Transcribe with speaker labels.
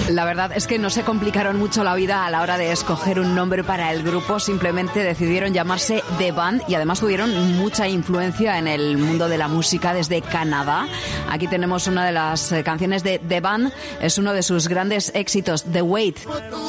Speaker 1: La verdad es que no se complicaron mucho la vida a la hora de escoger un nombre para el grupo, simplemente decidieron llamarse The Band y además tuvieron mucha influencia en el mundo de la música desde Canadá. Aquí tenemos una de las canciones de The Band, es uno de sus grandes éxitos, The Wait.